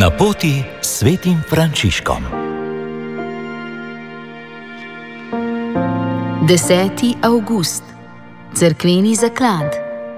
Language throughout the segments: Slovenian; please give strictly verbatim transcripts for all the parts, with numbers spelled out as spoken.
Na poti s svetim Frančiškom. deseti avgust. Cerkveni zaklad.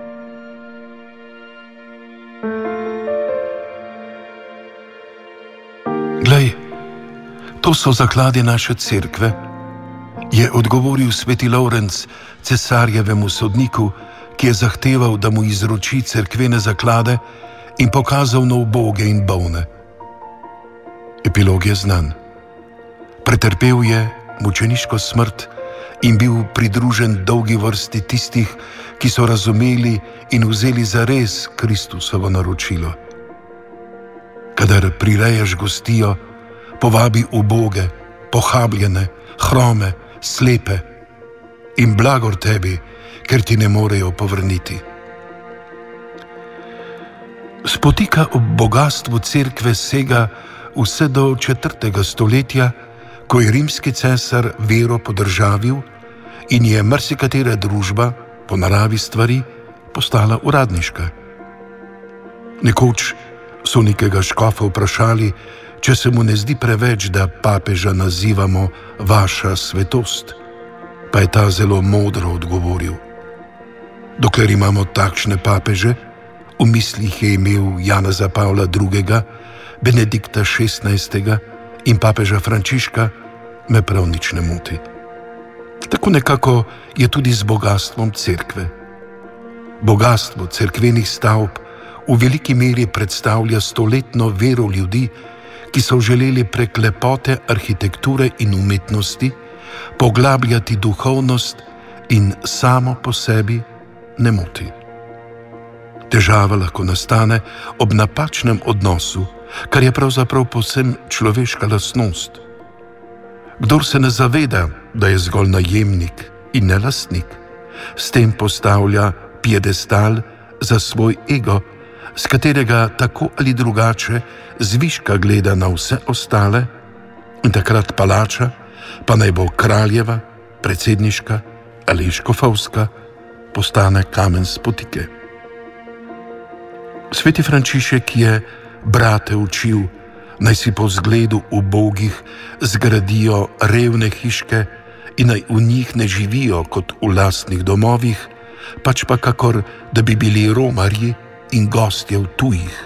Glej, to so zakladi naše cerkve, je odgovoril sveti Lovrenc cesarjevemu sodniku, ki je zahteval, da mu izroči cerkvene zaklade in pokazal na uboge in bolne. Epilog je znan. Pretrpel je mučeniško smrt in bil pridružen dolgi vrsti tistih, ki so razumeli in vzeli zares Kristusovo naročilo. Kadar prireješ gostijo, povabi uboge, pohabljene, hrome, slepe in blagor tebi, ker ti ne morejo povrniti. Spotika ob bogastvu cerkve sega vse do četrtega stoletja, ko je rimski cesar vero podržavil in je marsikatera družba, po naravi stvari, postala uradniška. Nekoč so nekega škofa vprašali, če se mu ne zdi preveč, da papeža nazivamo vaša svetost, pa je ta zelo modro odgovoril: dokler imamo takšne papeže, v mislih je imel Janeza Pavla drugega, Benedikta šestnajstega in papeža Frančiška, me prav nič ne moti. Tako nekako je tudi z bogastvom cerkve. Bogastvo cerkvenih stavb v veliki meri predstavlja stoletno vero ljudi, ki so želeli prek lepote arhitekture in umetnosti poglabljati duhovnost in samo po sebi ne moti. Težava lahko nastane ob napačnem odnosu, kar je pravzaprav povsem človeška lastnost. Kdor se ne zaveda, da je zgolj najemnik in ne lastnik, s tem postavlja piedestal za svoj ego, s katerega tako ali drugače zviška gleda na vse ostale, in takrat palača, pa naj bo kraljeva, predsedniška ali škofovska, postane kamen spotike. Sveti Frančišek je brate učil, naj si po zgledu ubogih zgradijo revne hiške in naj v njih ne živijo kot v lastnih domovih, pač pa kakor, da bi bili romarji in gostje v tujih.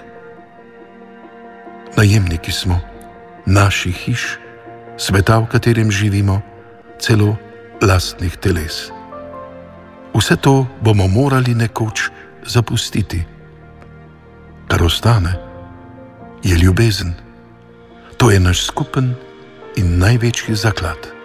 Najemniki smo naših hiš, sveta, v katerem živimo, celo lastnih teles. Vse to bomo morali nekoč zapustiti. Kar ostane, je ljubezen. To je naš skupen in največji zaklad.